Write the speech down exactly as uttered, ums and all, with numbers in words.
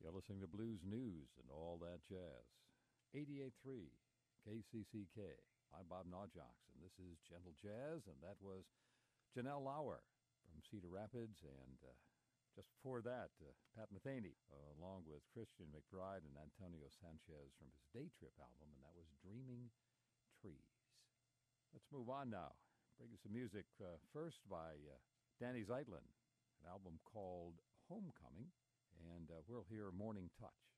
You're listening to Blues News and all that jazz. eighty-eight point three K C C K. I'm Bob Nawjox, and this is Gentle Jazz, and that was Janelle Lauer from Cedar Rapids, and uh, just before that, uh, Pat Metheny, uh, along with Christian McBride and Antonio Sanchez from his Day Trip album, and that was Dreaming Trees. Let's move on now. Bring you some music uh, first by uh, Danny Zeitlin, an album called Homecoming, and uh, we'll hear Morning Touch.